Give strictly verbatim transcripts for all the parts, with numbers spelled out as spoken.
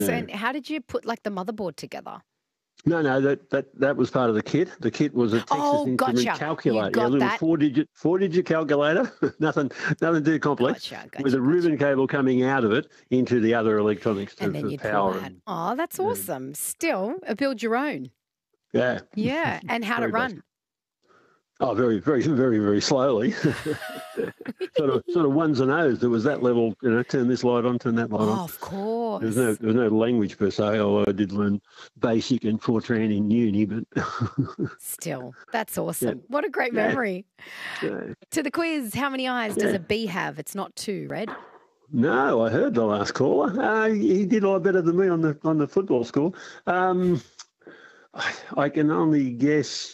So, Yeah. and how did you put like the motherboard together? No, no, that, that that was part of the kit. The kit was a Texas Oh, Instrument gotcha. calculator, You got a little that. four-digit four-digit calculator, nothing nothing too complex, Gotcha, gotcha, with a ribbon gotcha. cable coming out of it into the other electronics to, And then for you'd pull power. that. And, Oh, that's yeah. awesome. Still, uh, build your own. Yeah. Yeah. And how'd it Very run? basic. Oh, very, very, very, very slowly. sort of, sort of ones and O's. There was that level. You know, turn this light on, turn that light Oh, on. of course. There was no, there was no language per se. Although I did learn basic and Fortran in uni, but Still, that's awesome. Yeah. What a great Yeah. memory. Yeah. To the quiz, how many eyes does Yeah. a bee have? It's not two, Red. No, I heard the last caller. Uh, he did a lot better than me on the on the football score. Um, I, I can only guess.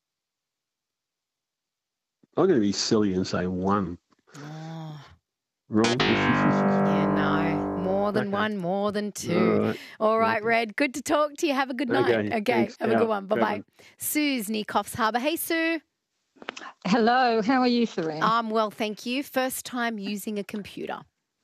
I'm going to be silly and say one. Oh, Wrong. yeah, no. More than Okay. one, more than All two. right. All right, Okay. Red. Good to talk to you. Have a good night. Okay, Okay. thanks. Have a good Ciao. one. Bye bye. Bye-bye. Sue's near Coffs Harbour. Hey, Sue. Hello, how are you, Serene? Um, well, thank you. First time using a computer.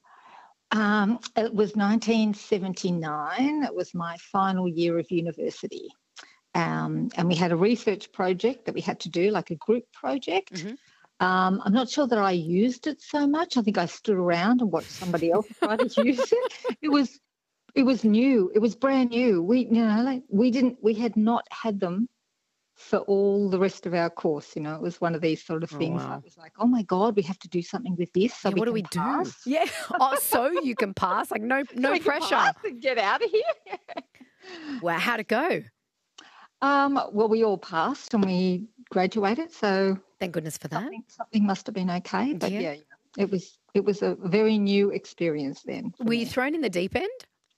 Um, it was nineteen seventy-nine. It was my final year of university. Um, and we had a research project that we had to do, like a group project. Mhm. Um, I'm not sure that I used it so much. I think I stood around and watched somebody else try to use it. It was, it was new. It was brand new. We, you know, like we didn't, we had not had them for all the rest of our course. You know, it was one of these sort of Oh, things. wow. I was like, oh my God, we have to do something with this. So Yeah, we what do can we do? pass. Yeah. Oh, so you can pass. Like no, So no we can pressure. pass and get out of here. Wow, how'd it go? Um, well, we all passed and we graduated, so Thank goodness for that. something, something must have been okay. But Yeah. yeah. yeah, it was it was a very new experience then. for Were you me. thrown in the deep end?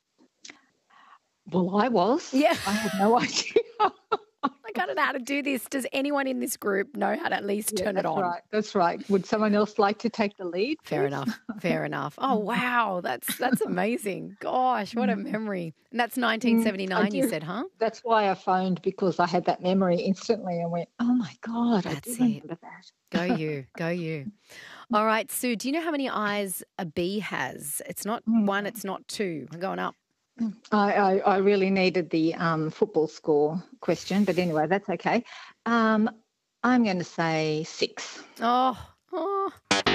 Well, I was. Yeah. I had no idea. Like, I don't know how to do this. Does anyone in this group know how to at least Yeah, turn it that's on? right. That's right. Would someone else like to take the lead? Fair please? enough. Fair enough. Oh, wow. That's that's amazing. Gosh, what a memory. And that's nineteen seventy-nine, you do. said, huh? That's why I phoned, because I had that memory instantly and went, oh my God, I That's do it. remember that. Go you. Go you. All right, Sue, do you know how many eyes a bee has? It's not one, it's not two. We're going up. I, I, I really needed the um, football score question, but anyway, that's okay. Um, I'm going to say six. Oh, oh.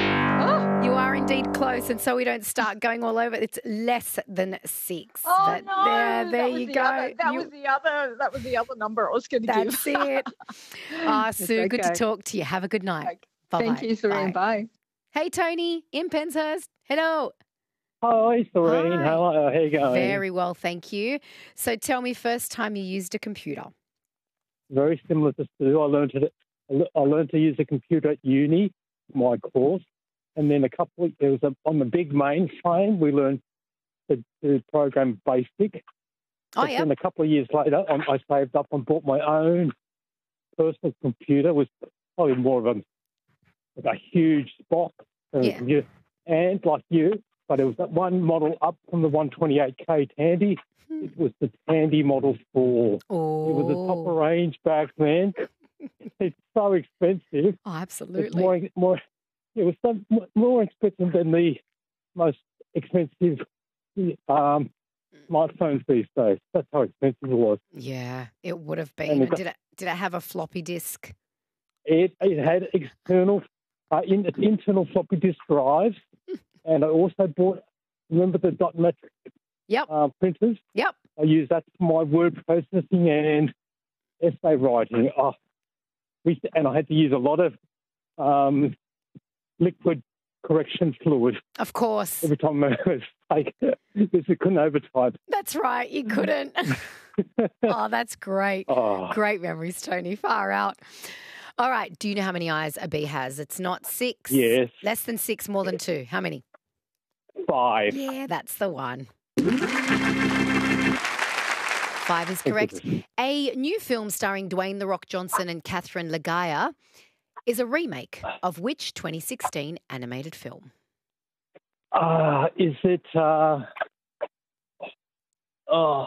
You are indeed close, and so we don't start going all over. It's less than six. Oh But no! There, there that you was the go. Other, that You- was the other. That was the other number I was going to give. That's it. Ah, Sue, good to okay. talk to you. Have a good night. Okay. Bye-bye. Thank you, Serene. Bye. Hey, Tony, in Penshurst. Hello. Hi, Serene. Hi. How, are- how you going? Very well, thank you. So tell me, first time you used a computer. Very similar to Sue. I learned to I learned to use a computer at uni, my course, and then a couple. Of, there was a, on the big mainframe. We learned to, to program BASIC. Oh, But yeah. then a couple of years later, I, I saved up and bought my own personal computer. Was probably more of a like a huge box. uh, Yeah. you- And like you, but it was that one model up from the one twenty-eight K Tandy. It was the Tandy Model four. Oh, It was a top of range back then. It's so expensive. oh, It's absolutely. more, more. It was so, more expensive than the most expensive um, smartphones these days. That's how expensive it was. Yeah, it would have And been. it got- Did it? Did it have a floppy disk? It it had external, uh, in, internal floppy disk drives, and I also bought. Remember the dot matrix Yep. uh, printers? Yep. I use that for my word processing and essay writing. Oh, we, and I had to use a lot of um, liquid correction fluid Of course. every time I was like, because we couldn't overtype. That's right. You couldn't. Oh, that's great. Oh, Great memories, Tony. Far out. All right. Do you know how many eyes a bee has? It's not six. yes, Less than six, more than two. How many? five. Yeah, that's the one. Five is correct. A new film starring Dwayne The Rock Johnson and Catherine Legaya is a remake of which twenty sixteen animated film? Uh, is it, uh, oh,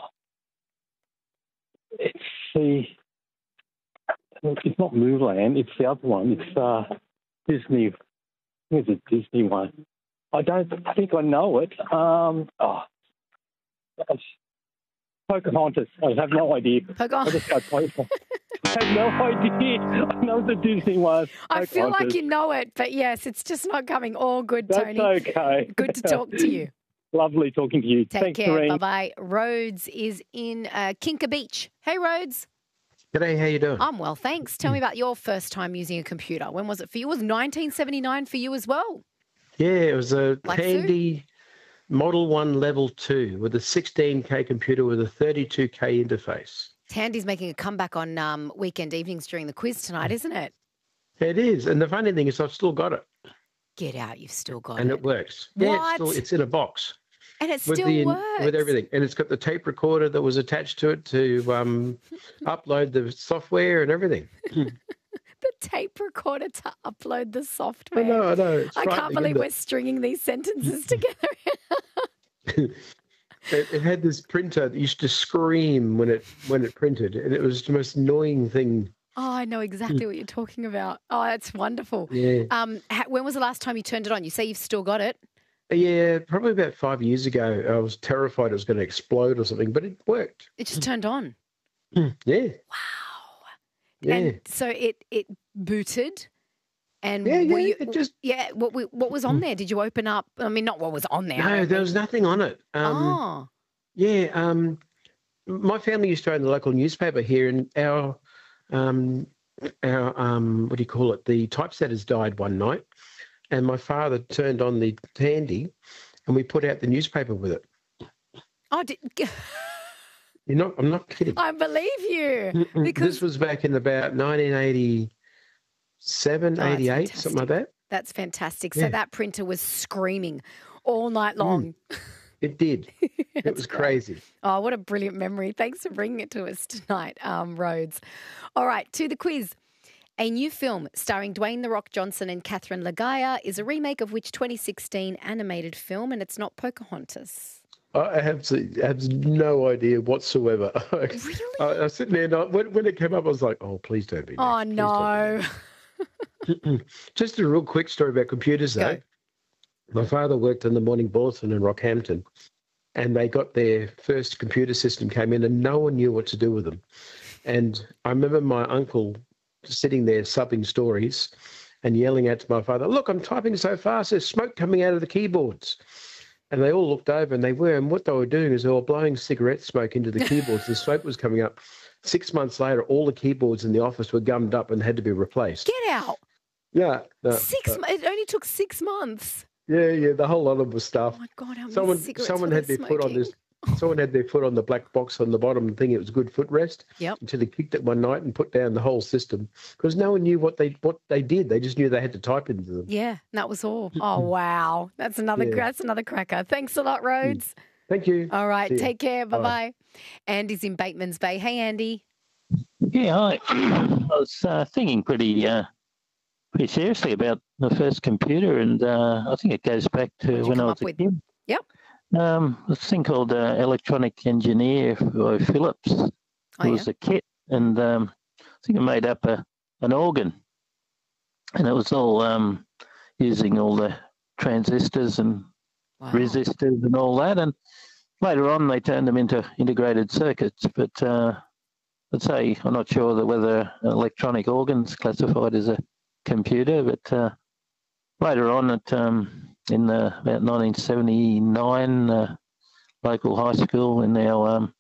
it's the, it's not Mulan, it's the other one. It's uh, Disney. I think it's a Disney one. I don't think I know it. Um, oh, gosh. Pocahontas. I have no idea. I Pocahontas. just go Pocahontas. I have no idea. I know the Disney one. I feel like Pocahontas. you know it, but yes, it's just not coming. All good, That's Tony. okay. Good to talk to you. Lovely talking to you. Take Thanks, care. Doreen. Bye-bye. Rhodes is in uh, Kinka Beach. Hey, Rhodes. G'day, how you doing? I'm well, thanks. Tell me about your first time using a computer. When was it for you? It was nineteen seventy-nine for you as well. Yeah, it was a Like Sue? Tandy Model one Level two with a sixteen K computer with a thirty-two K interface. Tandy's making a comeback on um, weekend evenings during the quiz tonight, isn't it? It is. And the funny thing is I've still got it. Get out, you've still got And it. it works. Yeah, What? it's, still, it's in a box. And it With still the works. with everything. And it's got the tape recorder that was attached to it to um, upload the software and everything. The tape recorder to upload the software. I know, I know. It's I can't frightening, believe isn't we're stringing these sentences together. it? It, it had this printer that used to scream when it when it printed, and it was the most annoying thing. Oh, I know exactly what you're talking about. Oh, that's wonderful. Yeah, Um, ha- when was the last time you turned it on? You say you've still got it. yeah. Probably about five years ago, I was terrified it was going to explode or something, but it worked. It just turned on. Yeah, Wow. yeah, And so it it booted. And yeah, were yeah. you, It just yeah, what we- what was on there? Did you open up? I mean, not what was on there. I no, don't there mean- was nothing on it. Um, oh, Yeah, um, my family used to own the local newspaper here, and our um, our um, what do you call it? The typesetters died one night, and my father turned on the Tandy, and we put out the newspaper with it. oh, did, You're not, I'm not kidding. I believe you. Mm-mm. because- This was back in about nineteen eighty-seven, Oh, that's eighty-eight, something like that. That's fantastic. So Yeah. that printer was screaming all night long. It did. It That's was great. crazy. Oh, what a brilliant memory. Thanks for bringing it to us tonight, um, Rhodes. All right, to the quiz. A new film starring Dwayne The Rock Johnson and Catherine Lagaya is a remake of which twenty sixteen animated film, and it's not Pocahontas. I have, absolutely have no idea whatsoever. Really? I, I was sitting there, and I, when, when it came up, I was like, oh, please don't be. Oh, next. Please don't be no. next." Just a real quick story about computers, though. Go. My father worked in the Morning Bulletin in Rockhampton, and they got their first computer system came in, and no one knew what to do with them. And I remember my uncle sitting there subbing stories and yelling out to my father, "Look, I'm typing so fast, there's smoke coming out of the keyboards." And they all looked over, and they were, and what they were doing is they were blowing cigarette smoke into the keyboards. The smoke was coming up. Six months later, all the keyboards in the office were gummed up and had to be replaced. Get out. Yeah. no, Six. uh, mo- It only took six months. yeah, yeah, the whole lot of the Oh, stuff. my God. How many Someone, cigarettes someone were had they their foot on smoking? this. Someone had their foot on the black box on the bottom, thinking it was a good footrest. Yep. Until they kicked it one night and put down the whole system because no one knew what they what they did. They just knew they had to type into them. Yeah, that was all. Oh, wow. That's another Yeah. that's another cracker. Thanks a lot, Rhodes. Thank you. All right, See ya. take care. Bye Bye. bye. Andy's in Bateman's Bay. Hey, Andy. Yeah, I, I was uh, thinking pretty uh, pretty seriously about the first computer, and uh, I think it goes back What'd to you when I come was up a with? kid. Yep. Um, this thing called uh, Electronic Engineer by Philips. It Oh, was yeah. a kit, and um, I think it made up a an organ, and it was all um, using all the transistors and Wow. resistors and all that. And later on, they turned them into integrated circuits. But uh, I'd say I'm not sure that whether an electronic organ's classified as a computer. But uh, later on, at um, in the, about nineteen seventy-nine, uh, local high school in our um,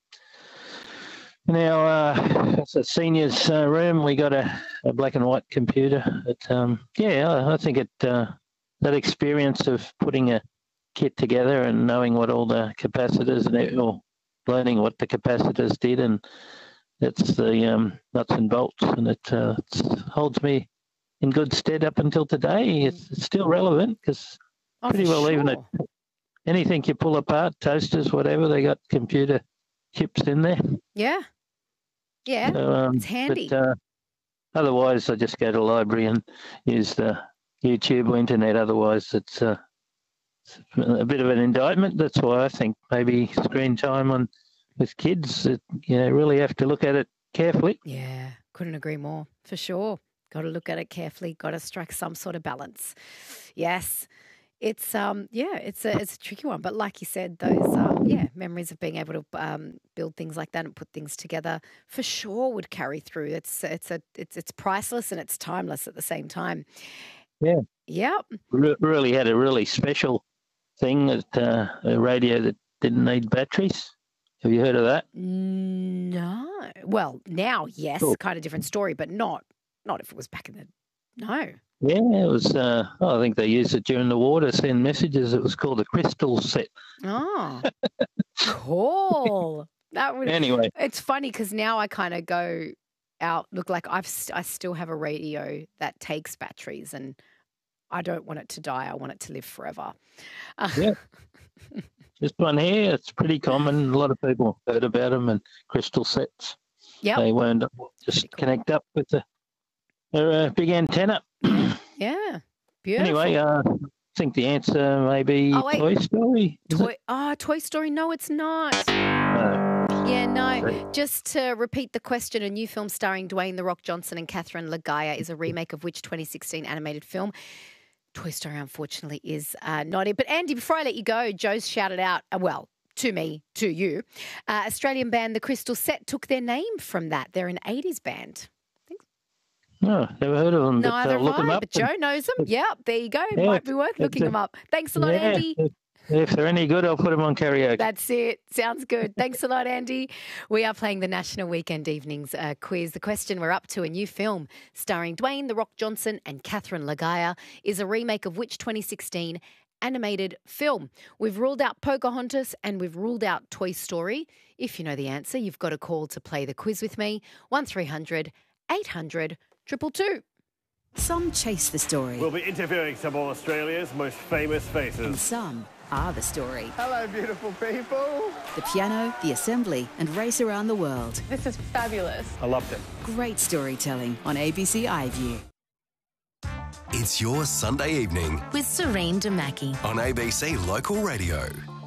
in our uh, it's a seniors uh, room, we got a, a black and white computer. But um, yeah, I, I think it uh, that experience of putting a kit together and knowing what all the capacitors and it, or learning what the capacitors did, and it's the um, nuts and bolts, and it uh, it's, holds me in good stead up until today. It's, it's still relevant because Oh, pretty for well even sure. at anything you pull apart, toasters, whatever, they got computer chips in there. Yeah. Yeah. So, um, It's handy. But, uh, otherwise, I just go to the library and use the YouTube or internet. Otherwise, it's, uh, it's a bit of an indictment. That's why I think maybe screen time on with kids, it, you know, really have to look at it carefully. Yeah. Couldn't agree more. For sure. Got to look at it carefully. Got to strike some sort of balance. Yes. it's um yeah, it's a it's a tricky one. But like you said, those um, yeah memories of being able to um, build things like that and put things together for sure would carry through. It's it's a it's it's priceless and it's timeless at the same time. Yeah. Yep. Re- really had a really special thing that uh, a radio that didn't need batteries. Have you heard of that? No. Well, now yes, Cool. kind of different story, but not not if it was back in the no. Yeah, it was. Uh, oh, I think they used it during the war to send messages. It was called a crystal set. Oh, cool. That would. Anyway, It's funny because now I kind of go out. Look, like I've st- I still have a radio that takes batteries, and I don't want it to die. I want it to live forever. Uh, Yeah. this one here, it's pretty common. A lot of people heard about them and crystal sets. Yep. They wound up just Pretty cool. connect up with the uh, big antenna. Yeah. Beautiful. Anyway, uh, I think the answer may be Oh, wait. Toy Story. Is Toy. Oh, Toy Story. No, it's not. it? No. Yeah, no. Sorry. Just to repeat the question, a new film starring Dwayne The Rock Johnson and Catherine Lagaya is a remake of which twenty sixteen animated film? Toy Story, unfortunately, is uh, not it. But Andy, before I let you go, Joe's shouted out, uh, well, to me, to you, uh, Australian band The Crystal Set took their name from that. They're an eighties band. No, never heard of them. But, Neither uh, look have them I, up. but Joe knows them. Yep, there you go. Yeah, Might be worth it's looking a- them up. Thanks a lot, yeah, Andy. If, if they're any good, I'll put them on karaoke. That's it. Sounds good. Thanks a lot, Andy. We are playing the National Weekend Evenings uh, quiz. The question we're up to, a new film starring Dwayne The Rock Johnson and Catherine Lagaya, is a remake of which twenty sixteen animated film? We've ruled out Pocahontas and we've ruled out Toy Story. If you know the answer, you've got a call to play the quiz with me. one three hundred eight hundred two two two. Some chase the story, We'll be interviewing some of Australia's most famous and faces. some are the story. Hello, beautiful people. The piano, the assembly, and race around the world. This is fabulous. I loved it. Great storytelling on A B C iView. It's your Sunday evening with Serene Damaki. on A B C Local Radio.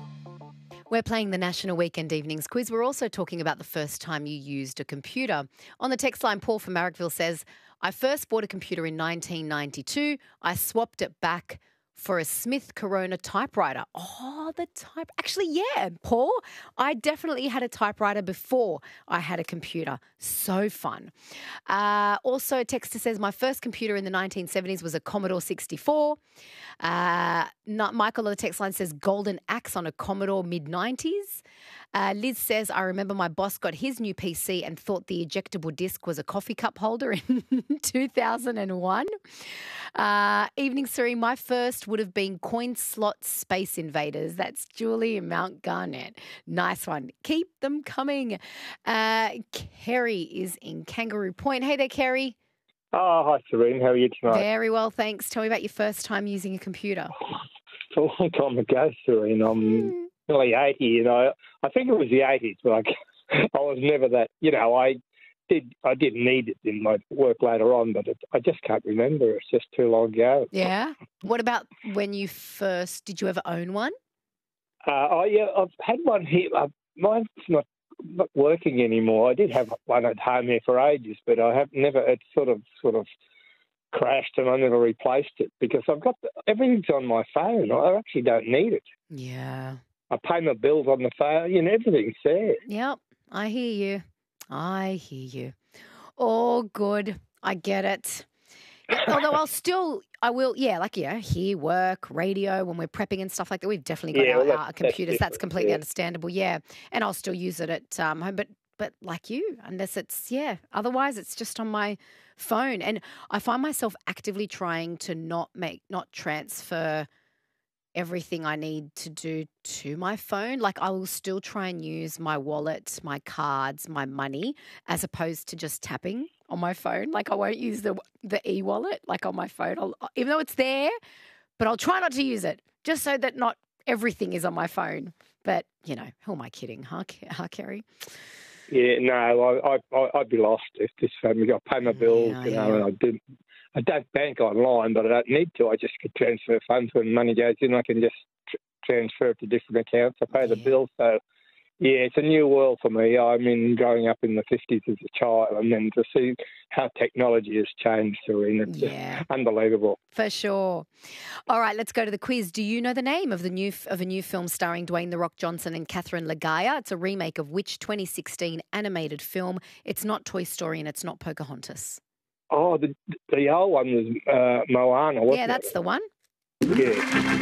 We're playing the National Weekend Evenings quiz. We're also talking about the first time you used a computer. On the text line, Paul from Marrickville says, I first bought a computer in nineteen ninety-two. I swapped it back for a Smith Corona typewriter. Oh, the type. Actually, yeah, Paul, I definitely had a typewriter before I had a computer. So fun. Uh, also, a texter says, my first computer in the nineteen seventies was a Commodore sixty-four. Uh, not, Michael on the text line says, Golden Axe on a Commodore mid nineties. Uh, Liz says, I remember my boss got his new P C and thought the ejectable disc was a coffee cup holder in two thousand one. Uh, Evening Siri, my first would have been Coin Slot Space Invaders. That's Julie in Mount Garnet. Nice one. Keep them coming. Uh, Kerry is in Kangaroo Point. Hey there, Kerry. Oh, hi, Serene. How are you tonight? Very well, thanks. Tell me about your first time using a computer. It's a long time ago, Serene. I'm nearly eighty, you know. I think it was the eighties, but I, I was never that, you know, I did I did need it in my work later on, but it, I just can't remember. It's just too long ago. Yeah. What about when you first, did you ever own one? Uh, oh, yeah, I've had one here. Uh, mine's not, not working anymore. I did have one at home here for ages, but I have never, it's sort of, sort of crashed and I never replaced it because I've got, the, everything's on my phone. I actually don't need it. Yeah. I pay my bills on the phone, you know, everything's there. Yep. I hear you. I hear you. All good. I get it. Although I'll still, I will, yeah, like, yeah, hear work, radio, when we're prepping and stuff like that. We've definitely got Yeah, our, well, our that's- computers. that's That's completely yeah. understandable. Yeah. And I'll still use it at um, home. But, but like you, unless it's, yeah, otherwise it's just on my phone. And I find myself actively trying to not make, not transfer everything I need to do to my phone. Like I will still try and use my wallet, my cards, my money, as opposed to just tapping on my phone. Like I won't use the the e-wallet like on my phone, I'll, even though it's there, but I'll try not to use it just so that not everything is on my phone. But, you know, who am I kidding, huh, huh Kerry? Yeah, no, I, I, I'd be lost if this family got pay my bills, Yeah, you know, yeah. and I didn't. I don't bank online, but I don't need to. I just can transfer funds when money goes in. I can just tr- transfer it to different accounts. I pay the Yeah. bills, so Yeah, it's a new world for me. I mean, growing up in the fifties as a child, and then to see how technology has changed, Serena, it's Yeah. just unbelievable. For sure. All right, let's go to the quiz. Do you know the name of the new of a new film starring Dwayne The Rock Johnson and Catherine Lagaya? It's a remake of which twenty sixteen animated film? It's not Toy Story and it's not Pocahontas. Oh, the the old one was uh, Moana, wasn't Yeah, that's it? the one. Yeah.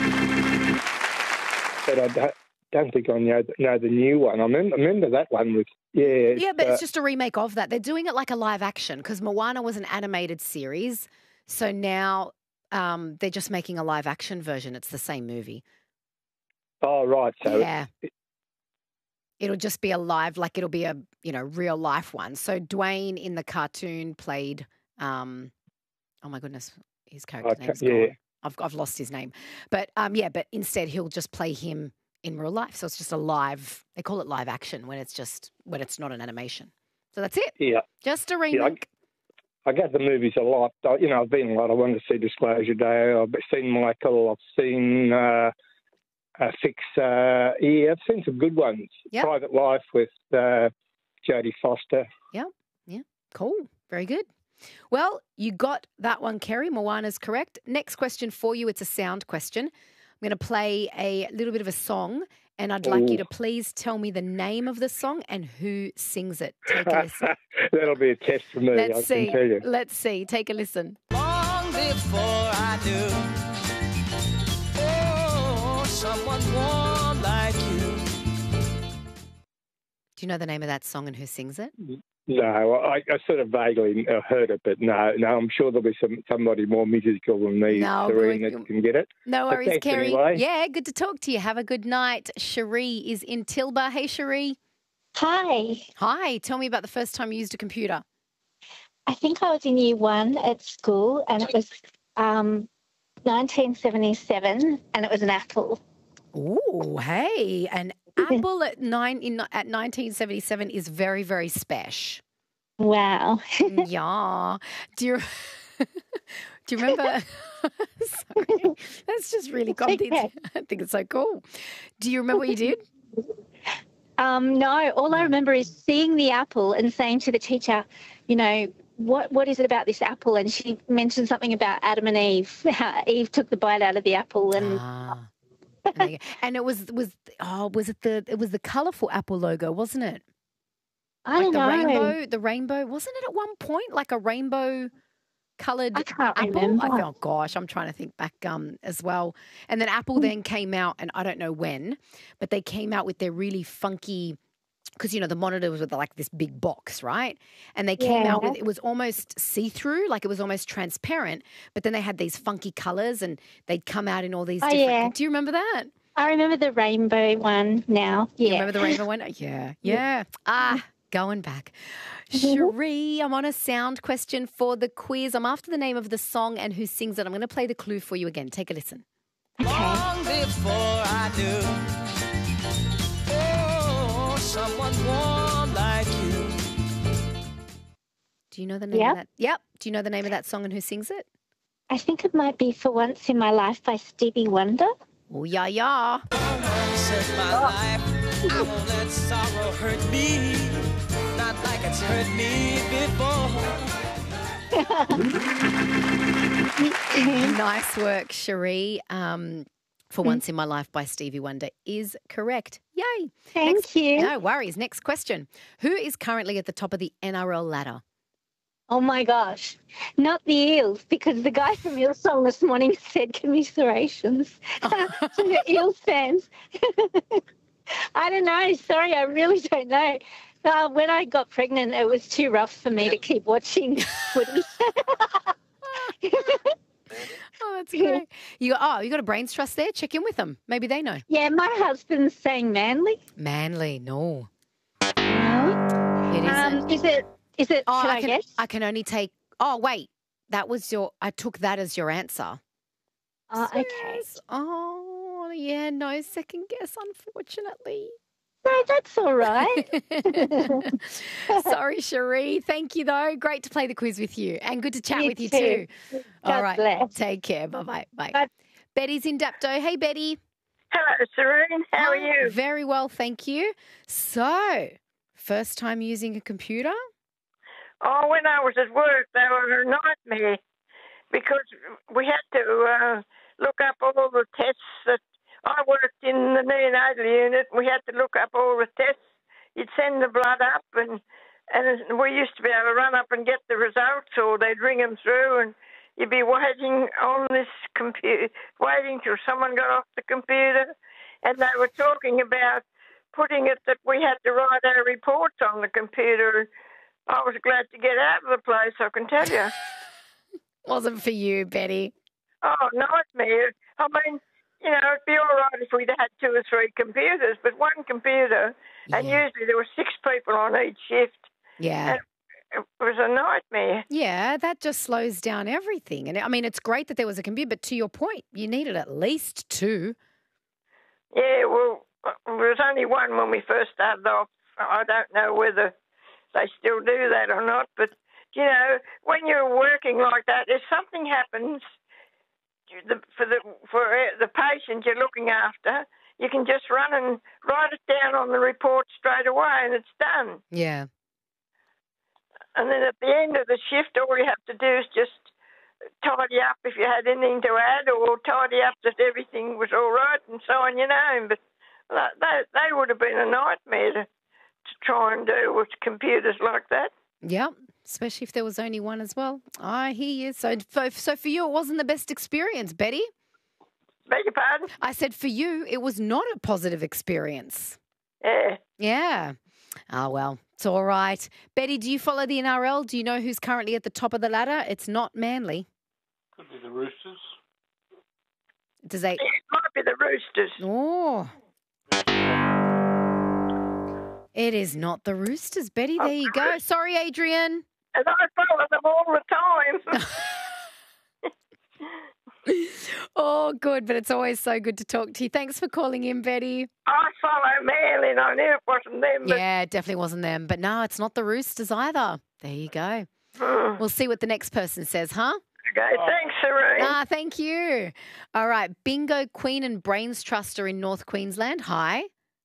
But I don't, don't think I know, know the new one. I remember, I remember that one was, yeah. Yeah, but uh, it's just a remake of that. They're doing it like a live action because Moana was an animated series. So now um, they're just making a live action version. It's the same movie. Oh, right. So Yeah. It'll just be a live, like it'll be a, you know, real life one. So Dwayne in the cartoon played, um, oh my goodness, his character Okay, name's yeah. gone. I've, I've lost his name. But um, yeah, but instead he'll just play him in real life. So it's just a live, they call it live action when it's just, when it's not an animation. So that's it. Yeah. Just a Yeah, remake. I, I get the movies a lot. I, you know, I've been a lot. I wanted to see Disclosure Day. I've seen Michael. I've seen uh, uh, Fix. Uh, yeah, I've seen some good ones. Yep. Private Life with uh, Jodie Foster. Yeah, yeah, cool. Very good. Well, you got that one, Kerry. Moana's correct. Next question for you. It's a sound question. I'm going to play a little bit of a song, and I'd like you Ooh. to please tell me the name of the song and who sings it. Take a listen. That'll be a test for me, I Let's see. can tell you. Let's see. Take a listen. Long before I knew, oh, someone warm like you. Do you know the name of that song and who sings it? No, I, I sort of vaguely uh, heard it, but no, no, I'm sure there'll be some somebody more musical than me, No, Serena, good. that can get it. No But worries, thanks Kerry. anyway. Yeah, good to talk to you. Have a good night. Cherie is in Tilba. Hey, Cherie. Hi. Hi. Tell me about the first time you used a computer. I think I was in year one at school, and it was um, nineteen seventy-seven, and it was an Apple. Ooh, hey, an apple at nine in at nineteen seventy-seven is very, very special. Wow. Yeah. Do you do you remember? Sorry, that's just really cool. okay. I think it's so cool. Do you remember what you did? Um, no, all I remember is seeing the apple and saying to the teacher, you know, what what is it about this apple? And she mentioned something about Adam and Eve. How Eve took the bite out of the apple, and Ah. And they- and it was was oh was it the it was the colourful Apple logo, wasn't it? I Like don't the know. rainbow, the rainbow wasn't it at one point like a rainbow coloured I can't apple? remember. I, oh gosh, I'm trying to think back um as well. And then Apple then came out, and I don't know when, but they came out with their really funky. Because, you know, the monitor was with like this big box, right? And they came out Yeah. with, it was almost see-through, like it was almost transparent, but then they had these funky colours and they'd come out in all these Oh, different... yeah. Do you remember that? I remember the rainbow one now. Yeah. You remember the rainbow one? Yeah. Yeah. Ah, going back. Cherie, I'm on a sound question for the quiz. I'm after the name of the song and who sings it. I'm going to play the clue for you again. Take a listen. Long before I knew, oh, someone warm like you. Do you know the name Yep. of that? Yep. Do you know the name of that song and who sings it? I think it might be For Once in My Life by Stevie Wonder. Oh, yeah, yeah. Once in my life, I won't let sorrow hurt me, not like it's hurt me before. Nice work, Cherie. Um, For Once in My Life by Stevie Wonder is correct. Yay. Thank Next, you. No worries. Next question. Who is currently at the top of the N R L ladder? Oh my gosh, not the Eels, because the guy from Eels Song this morning said commiserations to the Eels fans. I don't know. Sorry, I really don't know. Uh, when I got pregnant, it was too rough for me to keep watching footy. Oh, that's great. You oh, you got a brains trust there? Check in with them. Maybe they know. Yeah, my husband's saying Manly. Manly, no. No. It isn't. Um, is it? Is it? oh, can I, I can guess? I can only take Oh, wait. That was your I took that as your answer. Oh, okay. Yes. Oh, yeah, no second guess, unfortunately. No, that's all right. Sorry, Cherie. Thank you, though. Great to play the quiz with you and good to chat You with you, too. too. God All right. bless. Take care. Bye-bye. Bye. Bye. Betty's in Dapto. Hey, Betty. Hello, Serene. How are you? Very well, thank you. So, first time using a computer? Oh, when I was at work, they were a nightmare because we had to uh, look up all the tests that I worked in the neonatal unit. We had to look up all the tests. You'd send the blood up, and and we used to be able to run up and get the results, or they'd ring them through, and you'd be waiting on this computer, waiting till someone got off the computer, and they were talking about putting it that we had to write our reports on the computer. I was glad to get out of the place, I can tell you. Wasn't for you, Betty. Oh, nightmare. I mean, you know, it'd be all right if we'd had two or three computers, but one computer, yeah. and usually there were six people on each shift. Yeah. It was a nightmare. Yeah, that just slows down everything. And I mean, it's great that there was a computer, but to your point, you needed at least two. Yeah, well, there was only one when we first started off. I don't know whether they still do that or not, but, you know, when you're working like that, if something happens the, for the for the patient you're looking after, you can just run and write it down on the report straight away and it's done. Yeah. And then at the end of the shift, all you have to do is just tidy up if you had anything to add, or tidy up that everything was all right and so on, you know. But they, they would have been a nightmare to, to try and do with computers like that. Yeah, especially if there was only one as well. I hear you. So, for, so for you, it wasn't the best experience, Betty? Beg your pardon? I said for you, it was not a positive experience. Yeah. Yeah. Oh, well, it's all right. Betty, do you follow the N R L? Do you know who's currently at the top of the ladder? It's not Manly. Could be the Roosters. Does they? It might be the Roosters. Oh. It is not the Roosters, Betty. There you go. Sorry, Adrian. And I follow them all the time. Oh, good, but it's always so good to talk to you. Thanks for calling in, Betty. I follow Manly and I knew it wasn't them. But... Yeah, it definitely wasn't them. But no, it's not the Roosters either. There you go. Hmm. We'll see what the next person says, huh? Okay, thanks, Serene. Ah, thank you. All right, Bingo Queen and Brains Trust are in North Queensland. Hi.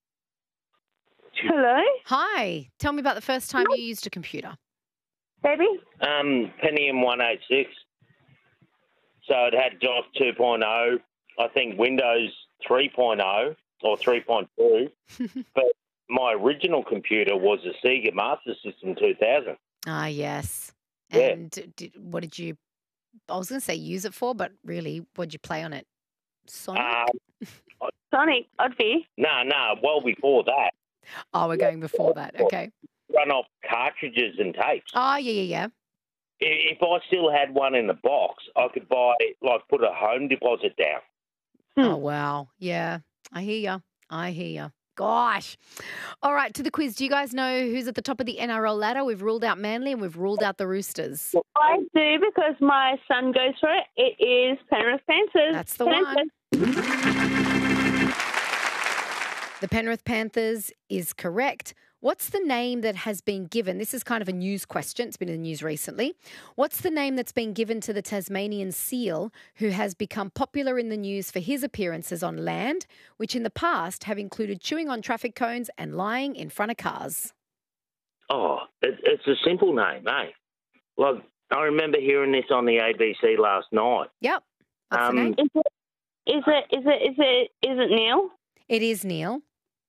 Hello. Hi. Tell me about the first time you used a computer. Baby? Um, Pentium one eighty-six. So it had DOS two point oh, I think Windows three point oh or three point two. But my original computer was a Sega Master System two thousand. Ah, yes. Yeah. And did, what did you, I was going to say use it for, but really, what did you play on it? Sonic? Um, Sonic, Oddly. No, no, well before that. Oh, we're going before that. Okay. Run off cartridges and tapes. Oh, yeah, yeah, yeah. If I still had one in the box, I could buy, like, put a home deposit down. Oh, wow. Yeah. I hear you. I hear you. Gosh. All right, to the quiz. Do you guys know who's at the top of the N R L ladder? We've ruled out Manly and we've ruled out the Roosters. I do because my son goes for it. It is Penrith Panthers. That's the Panthers. one. The Penrith Panthers is correct. What's the name that has been given? This is kind of a news question. It's been in the news recently. What's the name that's been given to the Tasmanian seal who has become popular in the news for his appearances on land, which in the past have included chewing on traffic cones and lying in front of cars? Oh, it, it's a simple name, eh? Like, I remember hearing this on the A B C last night. Yep. What's Um, the name? Is it, is it, is it, is it, is it Neil? It is Neil.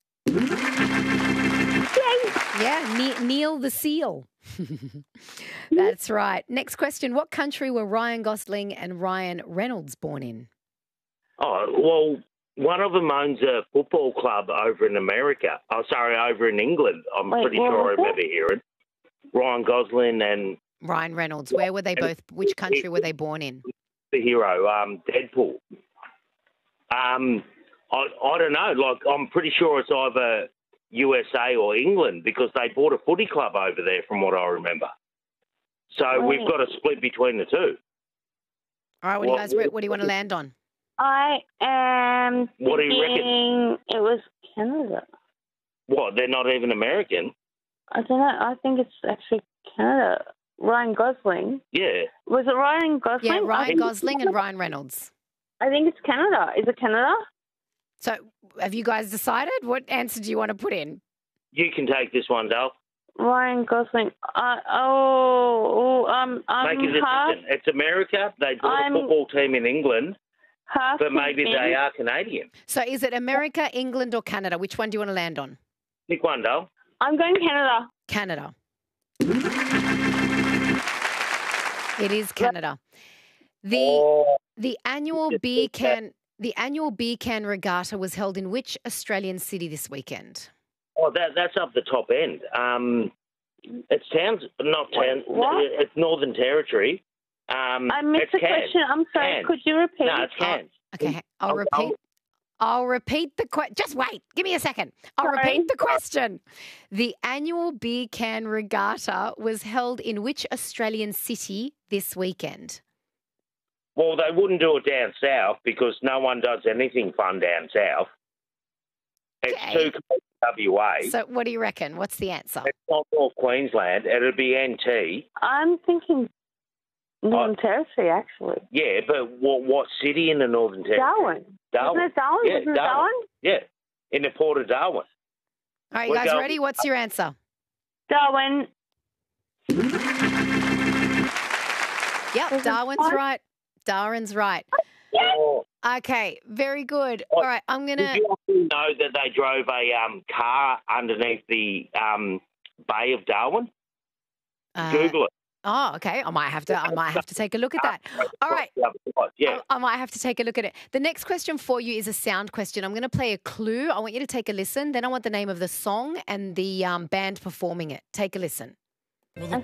Yeah, ne- Neil the Seal. That's right. Next question. What country were Ryan Gosling and Ryan Reynolds born in? Oh, well, one of them owns a football club over in America. Oh, sorry, over in England. I'm Wait, pretty what sure I was that? remember hearing. Ryan Gosling and Ryan Reynolds. Where were they both? Which country were they born in? the hero, um, Deadpool. Um, I, I don't know. Like, I'm pretty sure it's either U S A or England because they bought a footy club over there from what I remember. So Right. we've got a split between the two. All right, what do you What- guys? What, what do you want to land on? I am What do you reckon? thinking it was Canada. What, they're not even American? I don't know. I think it's actually Canada. Ryan Gosling. Yeah. Was it Ryan Gosling? Yeah, I Ryan think- Gosling and Ryan Reynolds. I think it's Canada. Is it Canada? So have you guys decided? What answer do you want to put in? You can take this one, Dale. Ryan Gosling. Uh, oh, um, I'm Make a half, decision. It's America. They bought I'm- a football team in England, half but maybe thinking- they are Canadian. So is it America, England or Canada? Which one do you want to land on? Pick one, Dale. I'm going Canada. Canada. It is Canada. The Oh, the annual beer can the annual beer can regatta was held in which Australian city this weekend? oh that, that's up the top end. Um, it's Towns, not Towns. what? It's Northern Territory. Um, I missed it's the Cairns. question. I'm sorry. Cairns. Could you repeat? No, it's Cairns. Okay, I'll I'll- repeat. I'll repeat the question. Just wait. Give me a second. I'll Sorry. repeat the question. The annual beer can regatta was held in which Australian city this weekend? Well, they wouldn't do it down south because no one does anything fun down south. It's Okay. too close to W A. So what do you reckon? What's the answer? It's not North Queensland. It'd be N T. I'm thinking Northern Territory, actually. Yeah, but what what city in the Northern Territory? Darwin. Darwin. Isn't it Darwin? Yeah, Isn't it Darwin. Darwin? Yeah, in the port of Darwin. All right, you We're guys going- ready? What's your answer? Darwin. Yep, Darwin's right. Darwin's right. Oh, Okay, very good. All right, I'm did gonna. you actually know that they drove a um, car underneath the um, Bay of Darwin? Uh, Google it. Oh, okay. I might have to. I might have to take a look at that. All right. Yeah. I, I might have to take a look at it. The next question for you is a sound question. I'm going to play a clue. I want you to take a listen. Then I want the name of the song and the um, band performing it. Take a listen.